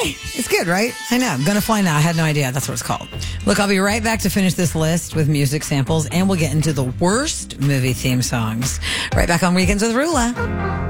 It's good, right? I know. I'm going to find out. I had no idea. That's what it's called. Look, I'll be right back to finish this list with music samples, and we'll get into the worst movie theme songs. Right back on Weekends with Rula.